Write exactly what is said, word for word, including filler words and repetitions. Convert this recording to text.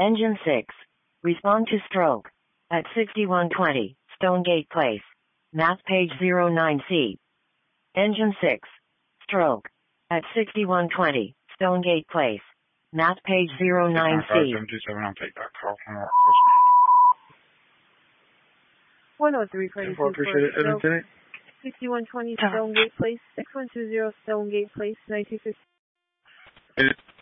Engine six. Respond to stroke. At sixty-one twenty, Stonegate Place. Math page zero nine C. Engine six. Stroke. At sixty-one twenty, Stonegate Place. Math page zero nine C. one oh three for Stroke. sixty-one twenty Stonegate Place. six one two zero Stonegate Place, nineteen fifty.